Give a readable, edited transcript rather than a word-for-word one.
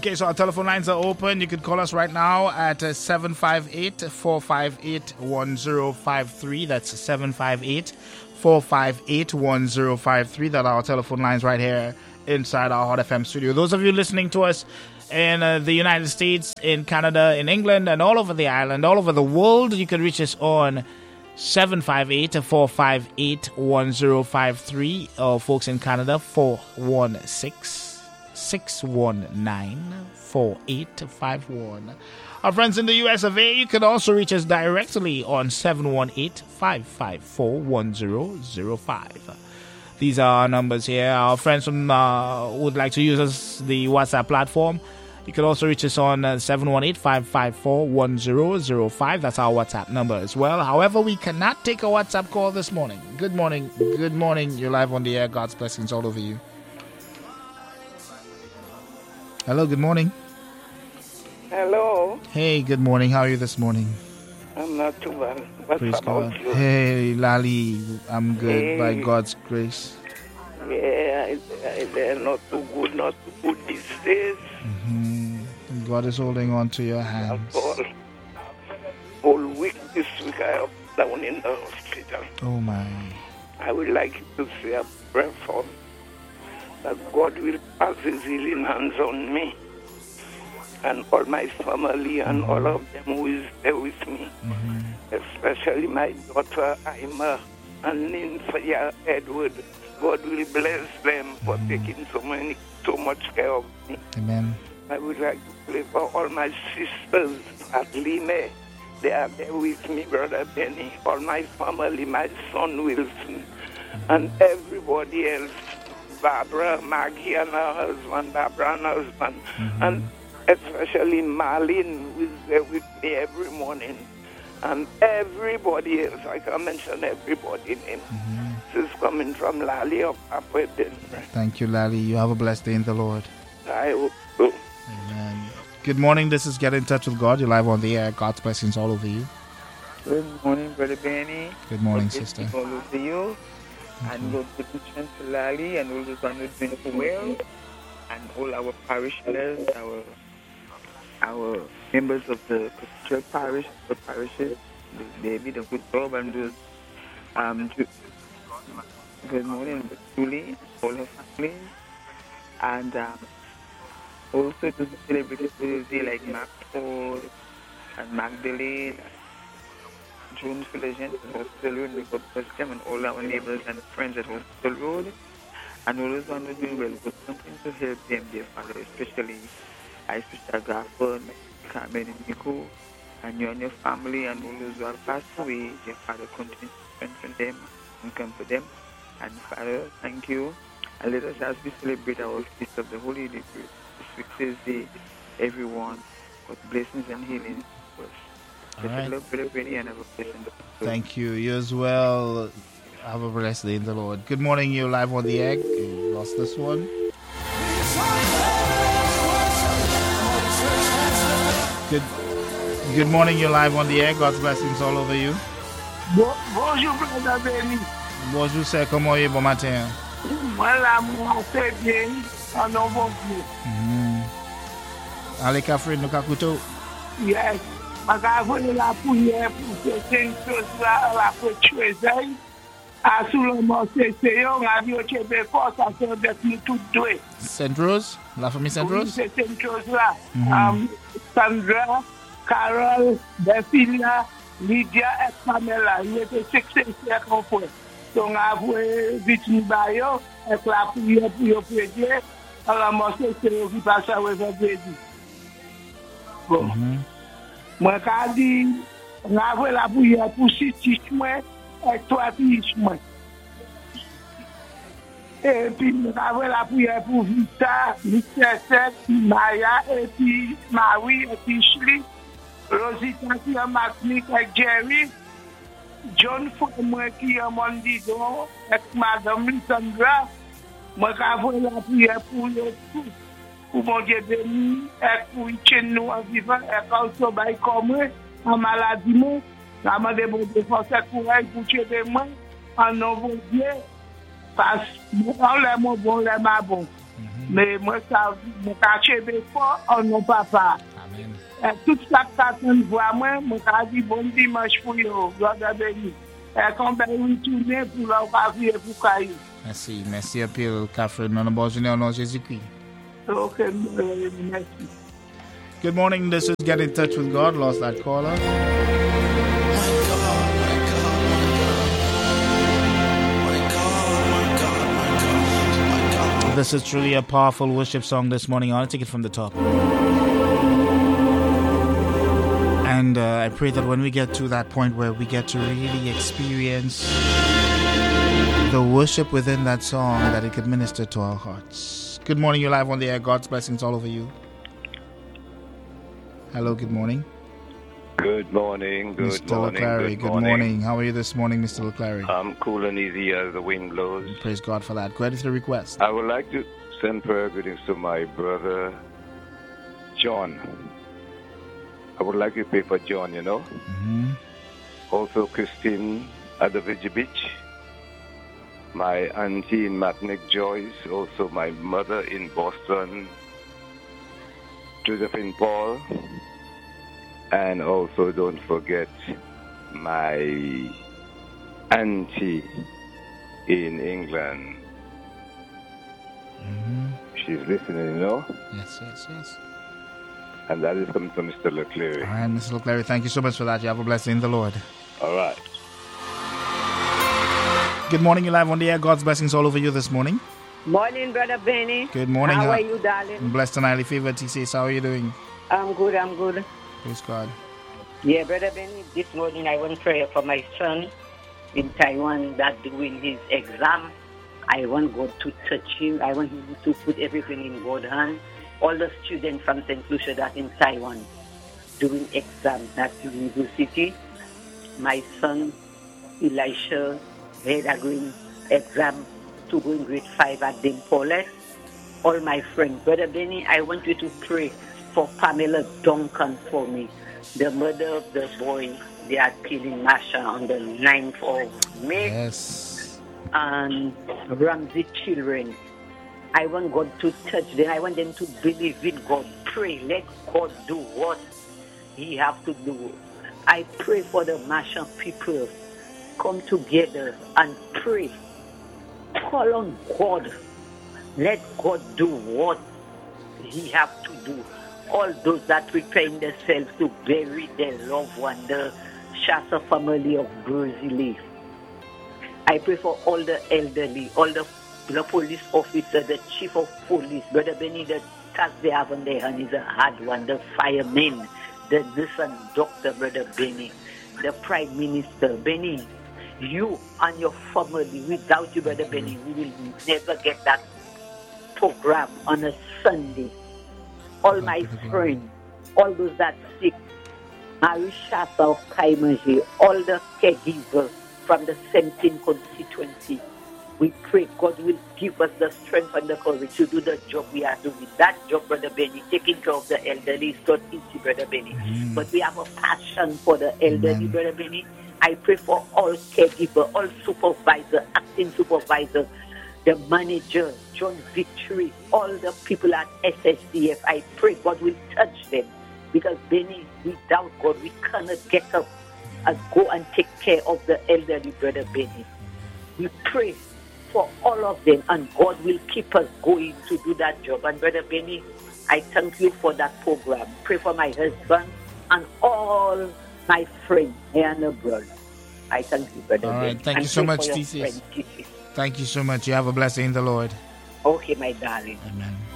Okay, so our telephone lines are open. You can call us right now at 758-458-1053. That's 758-458-1053. That are our telephone lines right here inside our Hot FM studio. Those of you listening to us in the United States, in Canada, in England, and all over the island, all over the world, you can reach us on 758-458-1053. Or folks in Canada, 416-619-4851. Our friends in the US of A, you can also reach us directly on 718-554-1005. These are our numbers here. Our friends from would like to use the WhatsApp platform. You can also reach us on 718-554-1005. That's our WhatsApp number as well. However, we cannot take a WhatsApp call this morning. Good morning. Good morning. You're live on the air. God's blessings all over you. Hello, good morning. Hello. Hey, good morning. How are you this morning? I'm not too bad. What's Praise about God. you? Hey, Lali. I'm good by Hey. God's grace. Yeah, they're not too good these days. God is holding on to your hands. All week this week I am down in the hospital. Oh, my. I would like you to say a prayer for me, that God will pass His healing hands on me and all my family and all of them who is there with me, especially my daughter Ima and Ninfaya Edward. God will bless them for taking so much care of me. Amen. I would like to pray for all my sisters at Lime. They are there with me, Brother Benny. All my family, my son Wilson, and everybody else. Barbara, Maggie and her husband, Barbara and her husband, and especially Marlene, who is there with me every morning. And everybody else, I can mention everybody name. This is coming from Lali of Upper Denver. Thank you, Lali. You have a blessed day in the Lord. I hope so. Amen. Good morning. This is Get in Touch with God. You're live on the air. God's blessings all over you. Good morning, Brother Benny. Good morning, God bless sister. All over you. And God put strength to Lali and all those who are not doing so well. And all our parishioners, our members of the church parish, the parishes, they did a good job and those good morning, Julie, all her family. And also to celebrate Thursday like Mark Paul and Magdalene, June Philogene at Hospital Road, make up bless them and all our neighbors and friends at Hospital Road. And all those who are not doing well, but something to help them, dear Father, especially Sister Gafford, Carmen and Nico, and you and your family, and all those who have passed away, dear Father, continue to strengthen them and comfort them. And Father, thank you. And let us, as we celebrate our feast of the Holy Day, this week Thursday, everyone, with blessings and healing for us. All right. Love, Brother Benny, and have a blessing. Thank you. You as well. Have a blessed day in the Lord. Good morning. You're live on the egg. You lost this one. Good morning. You're live on the air. God's blessings all over you. Bonjour, Brother Benny. Bonjour, c'est comment est bon matin? Voilà, moi, c'est bien. En bon Dieu. Allez, Catherine, nous kakoutou. Yes. Parce que la prière pour cette chose-là, la prochaine, à sous le mot, c'est on a vu au Québec, ça fait d'être nous tous deux. Saint Rose? La famille Saint Rose? C'est cette chose-là. Sandra, Carol, Bethina, Lydia et Pamela, ils étaient successeurs qu'on fait. Donc, après, Vitni Bayo, avec la prière pour prier, alors moi, c'est eux qui passent à vendredi. Bon. Moi, quand je dis, on a la prière pour Siti Chouin et toi, puis Chouin. Et puis, on a la prière pour Vita, Victor, Maya, et puis Marie, et puis Shli, Rosita qui est Martinique avec Jerry, John Fouet qui est Mondidon, avec Madame Lissandra. Moi, quand je la prière pour eux tous. Pour mon Dieu béni, et pour nous en vivant, et quand on se comme en maladie, je demande mon Dieu force et courage pour tuer des mains, en nom de Dieu, parce que on les bon, les bon. Mais moi, ça, mon caché fort, oh non, papa. Amen. Tout ça, ça voit moi, mon dit bon dimanche pour vous, Brother Benny. Quand ben retourner pour leur vie pour Caillou. Merci un peu, Catherine. Dans le bon Seigneur, nom Jésus-Christ. Ok, merci. Good morning. This is Get in Touch with God. Lost that caller. This is truly a powerful worship song this morning. I want to take it from the top. And I pray that when we get to that point where we get to really experience the worship within that song, that it could minister to our hearts. Good morning. You're live on the air. God's blessings all over you. Hello. Good morning. Good morning. Mr. Leclerc. Good morning. How are you this morning, Mr. Leclerc? I'm cool and easy as the wind blows. Praise God for that. Go ahead with the request. I would like to send prayer greetings to my brother, John. I would like to pray for John, you know. Mm-hmm. Also, Christine Adavijevic, my auntie in Matnick Joyce, also my mother in Boston, Josephine Paul, and also don't forget my auntie in England. Mm-hmm. She's listening, you know. Yes. And that is coming from Mr. Leclerc. All right, Mr. Leclerc, thank you so much for that. You have a blessing in the Lord. All right. Good morning. You're live on the air. God's blessings all over you this morning. Morning, Brother Benny. Good morning. How are you, darling? I'm blessed and highly favored. TCS, how are you doing? I'm good. Praise God. Yeah, Brother Benny, this morning I want to pray for my son in Taiwan that doing his exam. I want God to touch him. I want him to put everything in God's hand. All the students from St. Lucia that in Taiwan doing exam at university. My son, Elisha, had a green exam to go in grade 5 at Dame Paulette. All my friends, Brother Benny, I want you to pray for Pamela Duncan for me. The mother of the boy, they are killing Masha on the 9th of May. Yes. And Ramsey children. I want God to touch them. I want them to believe in God. Pray. Let God do what He have to do. I pray for the Masha people. Come together and pray. Call on God. Let God do what He have to do. All those that preparing themselves to bury their loved one, the Shasta family of Brazil. I pray for all the elderly, all the police officer, the chief of police, Brother Benny, the task they have on their hand is a hard one, the firemen, the nurse and doctor, Brother Benny, the prime minister, Benny, you and your family, without you, Brother Benny, we will never get that program on a Sunday. All my friends, all those that sick, Marisha of Kaimaji, all the caregivers from the 17th constituency, we pray God will give us the strength and the courage to do the job we are doing. That job, Brother Benny, taking care of the elderly is not easy, Brother Benny. Mm. But we have a passion for the elderly, Brother Benny. I pray for all caregivers, all supervisors, acting supervisors, the manager, John Victory, all the people at SSDF. I pray God will touch them. Because, Benny, without God, we cannot get up and go and take care of the elderly, Brother Benny. We pray for all of them, and God will keep us going to do that job. And, Brother Benny, I thank you for that program. Pray for my husband and all my friends here and abroad. I thank you, Brother Benny. All right, thank you so much, TC. Thank you so much. You have a blessing in the Lord. Okay, my darling. Amen.